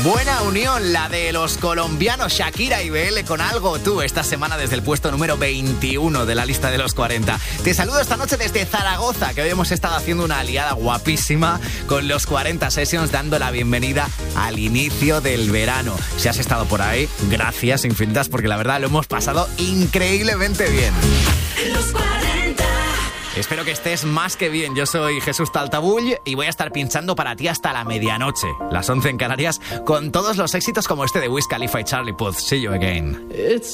Buena unión la de los colombianos Shakira y BL con Algo Tú esta semana desde el puesto número 21 de la lista de los 40. Te saludo esta noche desde Zaragoza, que hoy hemos estado haciendo una aliada guapísima con los 40 Sessions, dando la bienvenida al inicio del verano. Si has estado por ahí, gracias infinitas, porque la verdad lo hemos pasado increíblemente bien. Los 40. Espero que estés más que bien. Yo soy Jesús Taltabull y voy a estar pinchando para ti hasta la medianoche, las 11 en Canarias, con todos los éxitos como este de Wiz Khalifa y Charlie Puth. See you again.